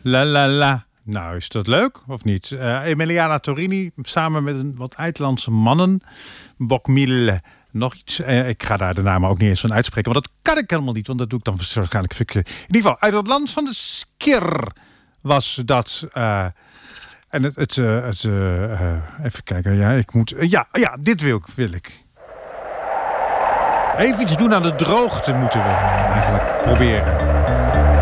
La la la. Nou, is dat leuk of niet? Emiliana Torini samen met een wat IJslandse mannen. Bokmille. Nog iets. Ik ga daar de namen ook niet eens van uitspreken. Want dat kan ik helemaal niet. Want dat doe ik dan waarschijnlijk verkeerd. In ieder geval, uit het land van de skir was dat. En even kijken. Ja, ik moet. Ja, dit wil ik. Even iets doen aan de droogte moeten we eigenlijk proberen.